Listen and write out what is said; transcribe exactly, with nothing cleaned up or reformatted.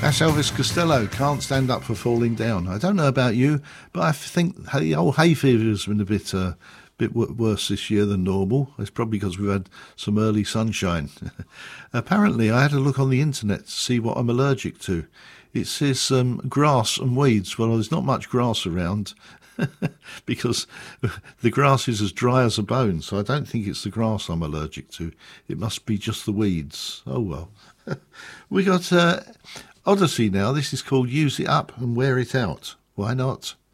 That's Elvis Costello, Can't Stand Up for Falling Down. I don't know about you, but I think the old hay fever has been a bit uh, bit w- worse this year than normal. It's probably because we've had some early sunshine. Apparently, I had a look on the internet to see what I'm allergic to. It says um, grass and weeds. Well, there's not much grass around because the grass is as dry as a bone, so I don't think it's the grass I'm allergic to. It must be just the weeds. Oh, well. We got uh, Odyssey now. This is called Use It Up and Wear It Out. Why not?